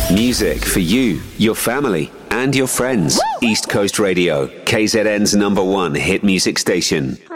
Music for you, your family, and your friends. East Coast Radio, KZN's #1 hit music station.